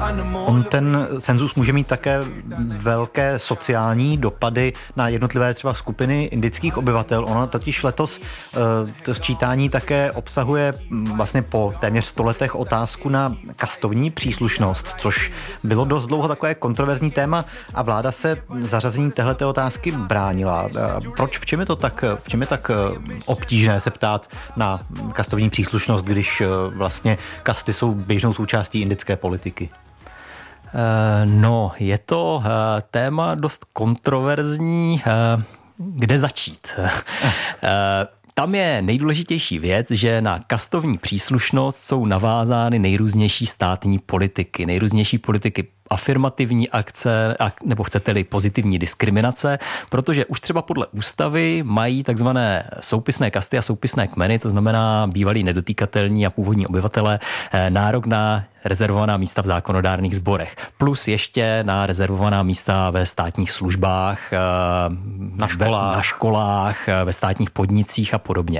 On ten cenzus může mít také velké sociální dopady na jednotlivé třeba skupiny indických obyvatel. Ono totiž letos to sčítání také obsahuje vlastně po téměř 100 letech otázku na kastovní příslušnost, což bylo dost dlouho takové kontroverzní téma a vláda se zařazení téhleté otázky bránila. Proč, v čem je tak obtížné se ptát na kastovní příslušnost, když vlastně kasty jsou běžnou součástí indické politiky? No, je to téma dost kontroverzní. Kde začít? Tam je nejdůležitější věc, že na kastovní příslušnost jsou navázány nejrůznější státní politiky. Nejrůznější politiky afirmativní akce, nebo chcete-li pozitivní diskriminace, protože už třeba podle ústavy mají takzvané soupisné kasty a soupisné kmeny, to znamená bývalí nedotýkatelní a původní obyvatele, nárok na rezervovaná místa v zákonodárných sborech. Plus ještě na rezervovaná místa ve státních službách, na školách, ve státních podnicích a podobně.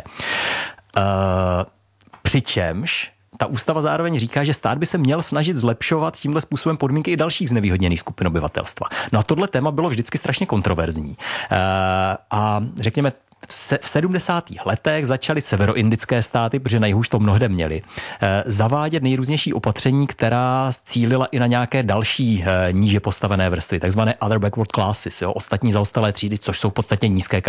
Přičemž ta ústava zároveň říká, že stát by se měl snažit zlepšovat tímhle způsobem podmínky i dalších znevýhodněných skupin obyvatelstva. No a tohle téma bylo vždycky strašně kontroverzní. A řekněme, v 70. letech začaly severoindické státy, protože na jihu už to mnohde měli, zavádět nejrůznější opatření, která cílila i na nějaké další níže postavené vrstvy, takzvané other backward classes, ostatní zaostalé třídy, což jsou v podstatě nízké